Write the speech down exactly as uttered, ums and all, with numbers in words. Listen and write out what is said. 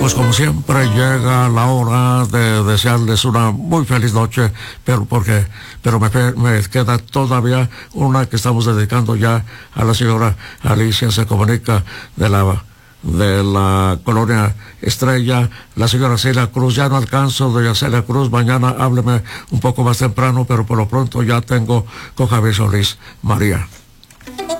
Pues como siempre llega la hora de desearles una muy feliz noche, pero porque, pero me, me queda todavía una que estamos dedicando ya a la señora Alicia, se comunica de la de la colonia Estrella, la señora Celia Cruz. Ya no alcanzo, doña Celia Cruz, mañana hábleme un poco más temprano, pero por lo pronto ya tengo con Javier Solís María.